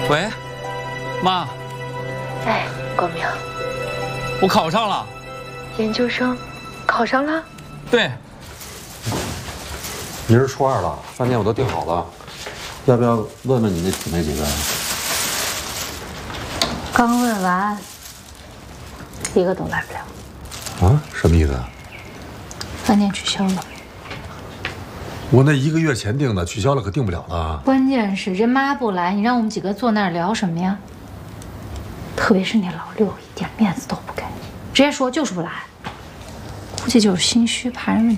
喂，妈。 哎，光明， 我考上了。 研究生，考上了？ 对。 明儿初2了，饭店我都订好了，要不要问问你那姊妹几个？ 刚问完，一个都来不了。 啊？什么意思啊？ 饭店取消了。 我那1个月前订的，取消了可订不了了。 关键是人妈不来，你让我们几个坐那儿聊什么呀？特别是那老六，一点面子都不给，直接说就是不来，估计就是心虚，怕人问。